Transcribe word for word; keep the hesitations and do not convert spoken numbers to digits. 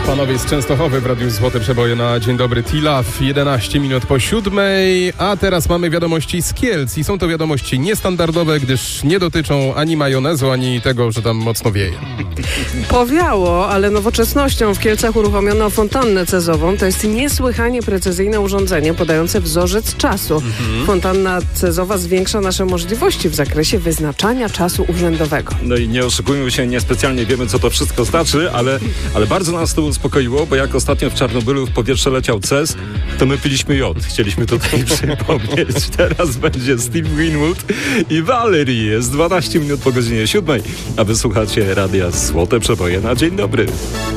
Panowie z Częstochowy w Radiu Złote Przeboje na Dzień Dobry Tilaf, jedenaście minut po siódmej, a teraz mamy wiadomości z Kielc i są to wiadomości niestandardowe, gdyż nie dotyczą ani majonezu, ani tego, że tam mocno wieje. Powiało, ale nowoczesnością w Kielcach uruchomiono fontannę cezową. To jest niesłychanie precyzyjne urządzenie podające wzorzec czasu. Mhm. Fontanna cezowa zwiększa nasze możliwości w zakresie wyznaczania czasu urzędowego. No i nie oszukujmy się, niespecjalnie wiemy, co to wszystko znaczy, ale, ale bardzo nas to uspokoiło, bo jak ostatnio w Czarnobylu w powietrze leciał C E S, to my piliśmy jod. Chcieliśmy tutaj przypomnieć. Teraz będzie Steve Winwood i Valerie. Jest dwanaście minut po godzinie siódmej, a wysłuchacie Radia Złote Przeboje na Dzień Dobry.